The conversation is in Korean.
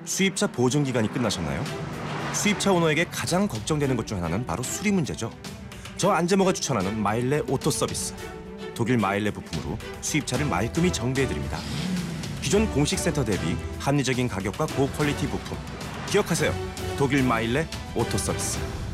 수입차 보증 기간이 끝나셨나요? 수입차 오너에게 가장 걱정되는 것 중 하나는 바로 수리 문제죠. 저 안재모가 추천하는 마일레 오토 서비스. 독일 마일레 부품으로 수입차를 말끔히 정비해드립니다. 기존 공식 센터 대비 합리적인 가격과 고퀄리티 부품. 기억하세요. 독일 마일레 오토 서비스.